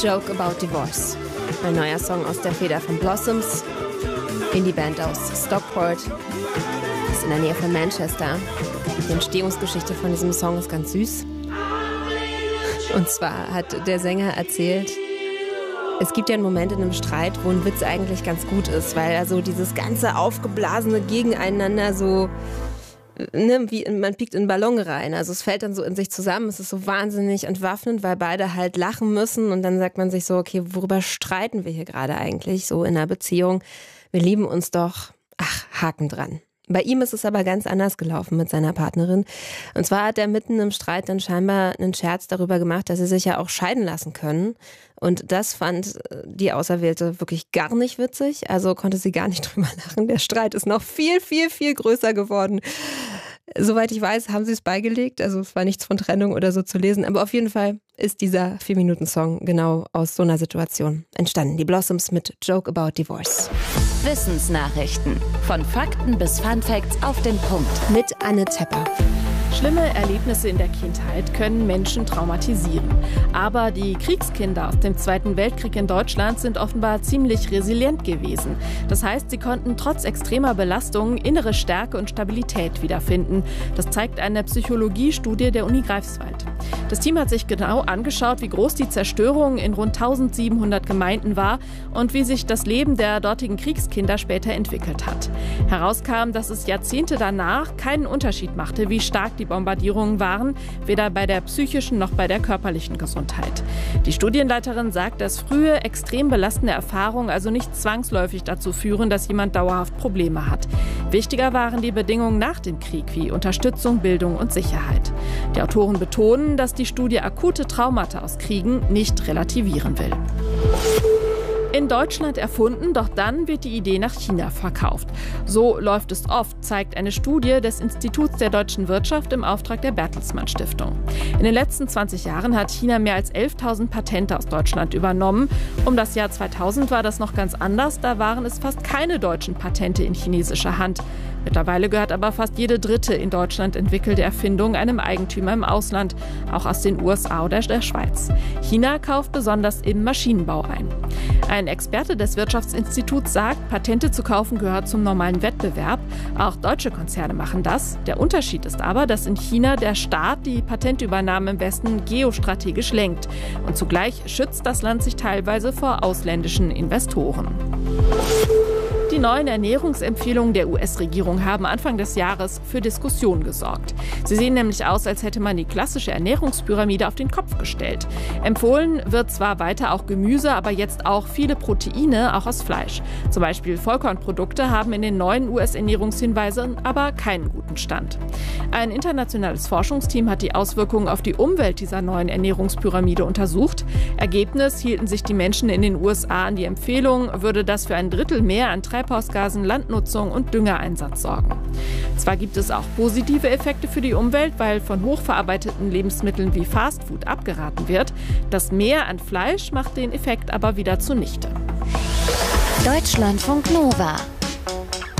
Joke About Divorce. Ein neuer Song aus der Feder von Blossoms, Indie-Band aus Stockport, das ist in der Nähe von Manchester. Die Entstehungsgeschichte von diesem Song ist ganz süß. Und zwar hat der Sänger erzählt, es gibt ja einen Moment in einem Streit, wo ein Witz eigentlich ganz gut ist, weil also dieses ganze aufgeblasene Gegeneinander so, wie man piekt in einen Ballon rein. Also es fällt dann so in sich zusammen, es ist so wahnsinnig entwaffnend, weil beide halt lachen müssen und dann sagt man sich so, okay, worüber streiten wir hier gerade eigentlich so in einer Beziehung? Wir lieben uns doch, Haken dran. Bei ihm ist es aber ganz anders gelaufen mit seiner Partnerin. Und zwar hat er mitten im Streit dann scheinbar einen Scherz darüber gemacht, dass sie sich ja auch scheiden lassen können. Und das fand die Auserwählte wirklich gar nicht witzig. Also konnte sie gar nicht drüber lachen. Der Streit ist noch viel, viel, viel größer geworden. Soweit ich weiß, haben sie es beigelegt. Also es war nichts von Trennung oder so zu lesen. Aber auf jeden Fall ist dieser 4-Minuten-Song genau aus so einer Situation entstanden. Die Blossoms mit Joke About Divorce. Wissensnachrichten. Von Fakten bis Funfacts auf den Punkt. Mit Anne Tepper. Schlimme Erlebnisse in der Kindheit können Menschen traumatisieren. Aber die Kriegskinder aus dem Zweiten Weltkrieg in Deutschland sind offenbar ziemlich resilient gewesen. Das heißt, sie konnten trotz extremer Belastungen innere Stärke und Stabilität wiederfinden. Das zeigt eine Psychologiestudie der Uni Greifswald. Das Team hat sich genau angeschaut, wie groß die Zerstörung in rund 1700 Gemeinden war und wie sich das Leben der dortigen Kriegskinder später entwickelt hat. Herauskam, dass es Jahrzehnte danach keinen Unterschied machte, wie stark die Bombardierungen waren, weder bei der psychischen noch bei der körperlichen Gesundheit. Die Studienleiterin sagt, dass frühe, extrem belastende Erfahrungen also nicht zwangsläufig dazu führen, dass jemand dauerhaft Probleme hat. Wichtiger waren die Bedingungen nach dem Krieg, wie Unterstützung, Bildung und Sicherheit. Die Autoren betonen, dass die Studie akute Traumata aus Kriegen nicht relativieren will. In Deutschland erfunden, doch dann wird die Idee nach China verkauft. So läuft es oft, zeigt eine Studie des Instituts der deutschen Wirtschaft im Auftrag der Bertelsmann Stiftung. In den letzten 20 Jahren hat China mehr als 11.000 Patente aus Deutschland übernommen. Um das Jahr 2000 war das noch ganz anders, da waren es fast keine deutschen Patente in chinesischer Hand. Mittlerweile gehört aber fast jede dritte in Deutschland entwickelte Erfindung einem Eigentümer im Ausland, auch aus den USA oder der Schweiz. China kauft besonders im Maschinenbau ein. Ein Experte des Wirtschaftsinstituts sagt, Patente zu kaufen gehört zum normalen Wettbewerb. Auch deutsche Konzerne machen das. Der Unterschied ist aber, dass in China der Staat die Patentübernahme im Westen geostrategisch lenkt. Und zugleich schützt das Land sich teilweise vor ausländischen Investoren. Die neuen Ernährungsempfehlungen der US-Regierung haben Anfang des Jahres für Diskussionen gesorgt. Sie sehen nämlich aus, als hätte man die klassische Ernährungspyramide auf den Kopf gestellt. Empfohlen wird zwar weiter auch Gemüse, aber jetzt auch viele Proteine, auch aus Fleisch. Zum Beispiel Vollkornprodukte haben in den neuen US-Ernährungshinweisen aber keinen guten Stand. Ein internationales Forschungsteam hat die Auswirkungen auf die Umwelt dieser neuen Ernährungspyramide untersucht. Ergebnis: hielten sich die Menschen in den USA an die Empfehlung, würde das für ein Drittel mehr an Treibhausgasen, Landnutzung und Düngereinsatz sorgen. Zwar gibt es auch positive Effekte für die Umwelt, weil von hochverarbeiteten Lebensmitteln wie Fastfood abgeraten wird. Das Mehr an Fleisch macht den Effekt aber wieder zunichte. Deutschlandfunk Nova